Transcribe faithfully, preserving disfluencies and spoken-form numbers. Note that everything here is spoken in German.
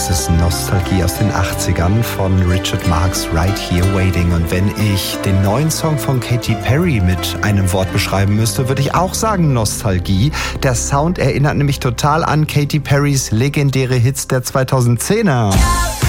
Das ist Nostalgie aus den achtzigern von Richard Marx, Right Here Waiting. Und wenn ich den neuen Song von Katy Perry mit einem Wort beschreiben müsste, würde ich auch sagen Nostalgie. Der Sound erinnert nämlich total an Katy Perrys legendäre Hits der zweitausendzehner.